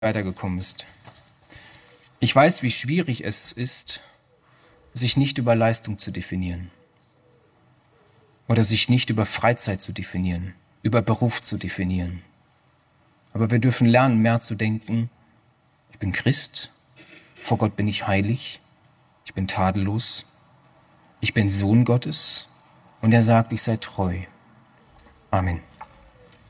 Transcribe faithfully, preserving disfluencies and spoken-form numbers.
weitergekommen ist. Ich weiß, wie schwierig es ist, sich nicht über Leistung zu definieren oder sich nicht über Freizeit zu definieren, über Beruf zu definieren. Aber wir dürfen lernen, mehr zu denken, ich bin Christ, vor Gott bin ich heilig, ich bin tadellos, ich bin Sohn Gottes und er sagt, ich sei treu. Amen.